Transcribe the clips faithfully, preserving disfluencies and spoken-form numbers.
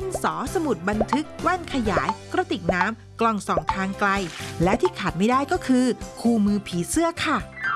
สสมุดบันทึกแว่นขยายกระติกน้ำกล้องส่องทางไกลและที่ขาดไม่ได้ก็คือคู่มือผีเสื้อค่ะ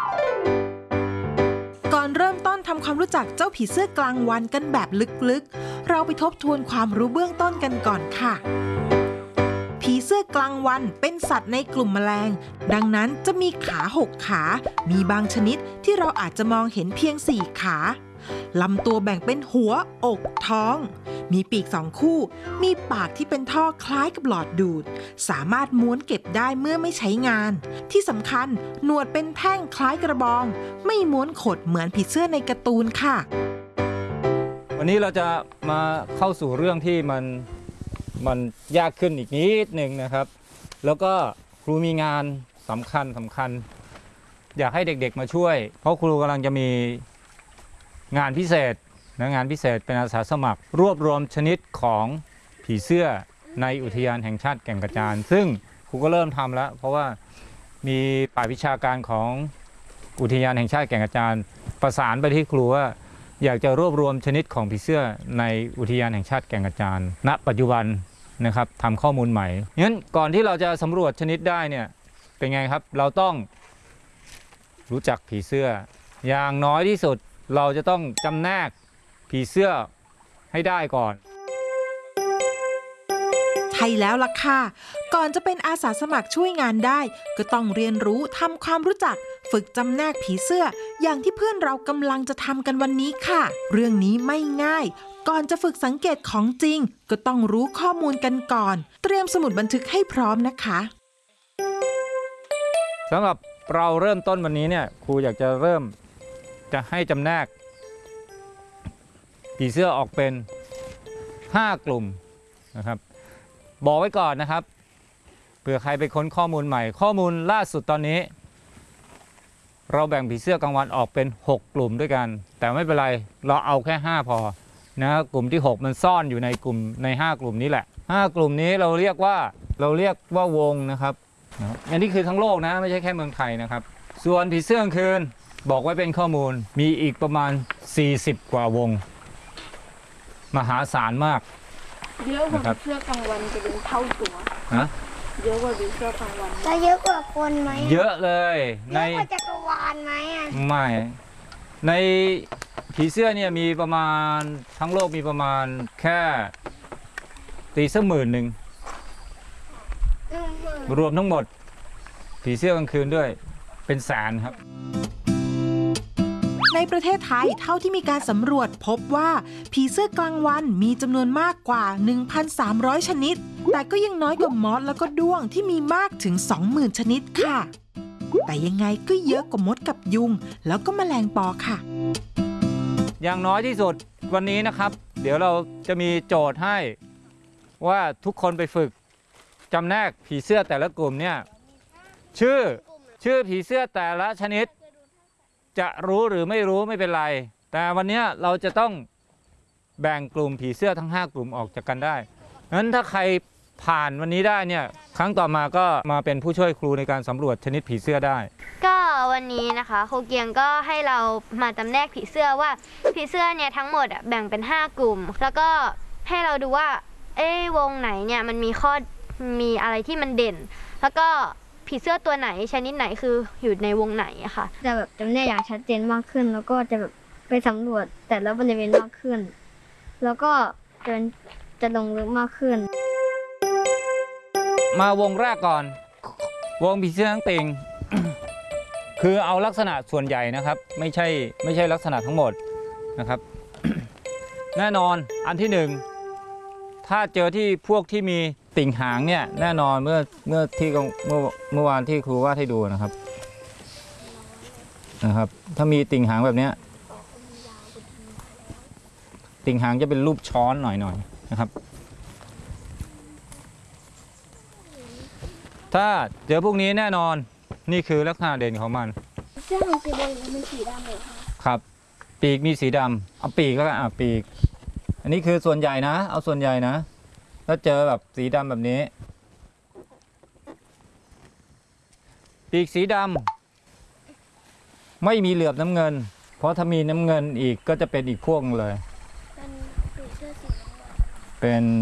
ก่อนเริ่มต้นทำความรู้จักเจ้าผีเสื้อกลางวันกันแบบลึกๆเราไปทบทวนความรู้เบื้องต้นกันก่อนค่ะผีเสื้อกลางวันเป็นสัตว์ในกลุ่มแมลงดังนั้นจะมีขาหกขามีบางชนิดที่เราอาจจะมองเห็นเพียงสี่ขาลำตัวแบ่งเป็นหัวอกท้องมีปีกสองคู่มีปากที่เป็นท่อคล้ายกับหลอดดูดสามารถม้วนเก็บได้เมื่อไม่ใช้งานที่สำคัญหนวดเป็นแท่งคล้ายกระบองไม่ม้วนขดเหมือนผีเสื้อในการ์ตูนค่ะวันนี้เราจะมาเข้าสู่เรื่องที่มันมันยากขึ้นอีกนิดหนึ่งนะครับแล้วก็ครูมีงานสำคัญสำคัญอยากให้เด็กๆมาช่วยเพราะครูกำลังจะมีงานพิเศษนะงานพิเศษเป็นอาสาสมัครรวบรวมชนิดของผีเสื้อในอุทยานแห่งชาติแก่งกระจานซึ่งครูก็เริ่มทำแล้วเพราะว่ามีฝ่ายวิชาการของอุทยานแห่งชาติแก่งกระจานประสานไปที่ครูว่าอยากจะรวบรวมชนิดของผีเสื้อในอุทยานแห่งชาติแก่งกระจานณปัจจุบันนะครับทำข้อมูลใหม่งั้นก่อนที่เราจะสำรวจชนิดได้เนี่ยเป็นไงครับเราต้องรู้จักผีเสื้ออย่างน้อยที่สุดเราจะต้องจำแนกผีเสื้อให้ได้ก่อนใช่แล้วล่ะค่ะก่อนจะเป็นอาสาสมัครช่วยงานได้ก็ต้องเรียนรู้ทำความรู้จักฝึกจำแนกผีเสื้ออย่างที่เพื่อนเรากำลังจะทำกันวันนี้ค่ะเรื่องนี้ไม่ง่ายก่อนจะฝึกสังเกตของจริงก็ต้องรู้ข้อมูลกันก่อนเตรียมสมุดบันทึกให้พร้อมนะคะสำหรับเราเริ่มต้นวันนี้เนี่ยครูอยากจะเริ่มจะให้จำแนกผีเสื้อออกเป็นห้ากลุ่มนะครับบอกไว้ก่อนนะครับเผื่อใครไปค้นข้อมูลใหม่ข้อมูลล่าสุดตอนนี้เราแบ่งผีเสื้อกลางวันออกเป็นหกกลุ่มด้วยกันแต่ไม่เป็นไรเราเอาแค่ห้าพอนะกลุ่มที่หกมันซ่อนอยู่ในกลุ่มในห้ากลุ่มนี้แหละห้ากลุ่มนี้เราเรียกว่าเราเรียกว่าวงนะครับอันนี้คือทั้งโลกนะไม่ใช่แค่เมืองไทยนะครับส่วนผีเสื้อกลางคืนบอกไว้เป็นข้อมูลมีอีกประมาณสี่สิบกว่าวงมหาศาลมากเยอะกว่าผีเสื้อกลางวันจะเป็นเท่าตัวฮะเยอะกว่าผีเสื้อกลางวันจะเยอะกว่าคนไหมเยอะเลยในเยอะกว่าจักรวาลไหมอ่ะไม่ในผีเสื้อเนี่ยมีประมาณทั้งโลกมีประมาณแค่ตีสักหมื่นหนึ่งรวมทั้งหมดผีเสื้อกลางคืนด้วยเป็นแสนครับในประเทศไทยเท่าที่มีการสำรวจพบว่าผีเสื้อกลางวันมีจำนวนมากกว่า หนึ่งพันสามร้อย ชนิดแต่ก็ยังน้อยกว่ามอสแล้วก็ด้วงที่มีมากถึง สองหมื่น ชนิดค่ะแต่ยังไงก็เยอะกว่ามดกับยุงแล้วก็แมลงปอค่ะอย่างน้อยที่สุดวันนี้นะครับเดี๋ยวเราจะมีโจทย์ให้ว่าทุกคนไปฝึกจำแนกผีเสื้อแต่ละกลุ่มเนี่ยชื่อชื่อผีเสื้อแต่ละชนิดจะรู้หรือไม่รู้ไม่เป็นไรแต่วันนี้เราจะต้องแบ่งกลุ่มผีเสื้อทั้งห้ากลุ่มออกจากกันได้งั้นถ้าใครผ่านวันนี้ได้เนี่ยครั้งต่อมาก็มาเป็นผู้ช่วยครูในการสำรวจชนิดผีเสื้อได้ก็วันนี้นะคะครูเกียงก็ให้เรามาจำแนกผีเสื้อว่าผีเสื้อเนี่ยทั้งหมดแบ่งเป็นห้ากลุ่มแล้วก็ให้เราดูว่าเอ๊ะวงไหนเนี่ยมันมีข้อมีอะไรที่มันเด่นแล้วก็ผีเสื้อตัวไหนชนิดไหนคืออยู่ในวงไหนอะค่ะจะแบบจำแนกอย่างชัดเจนมากขึ้นแล้วก็จะแบบไปสำรวจแต่ละบริเวณมากขึ้นแล้วก็จะจะลงลึกมากขึ้นมาวงแรกก่อนวงผีเสื้อทั้งติ่ง คือเอาลักษณะส่วนใหญ่นะครับไม่ใช่ไม่ใช่ลักษณะทั้งหมดนะครับ แน่นอนอันที่หนึ่งถ้าเจอที่พวกที่มีติ่งหางเนี่ยแน่นอนเมื่อเมื่อที่เมื่อเมื่อวานที่ครูวาดให้ดูนะครับนะครับถ้ามีติ่งหางแบบนี้ติ่งหางจะเป็นรูปช้อนหน่อยๆ น, นะครับถ้าเจอพวกนี้แน่นอนนี่คือลักษณะเด่นของมันเสื้อมันสีบอลมันสีดำเลยครับปีกมีสีดำเอาปีกแล้วกันอ่ะปีกอันนี้คือส่วนใหญ่นะเอาส่วนใหญ่นะถ้าเจอแบบสีดำแบบนี้ปีกสีดำไม่มีเหลือบน้ำเงินเพราะถ้ามีน้ำเงินอีกก็จะเป็นอีกพวกเลยเป็น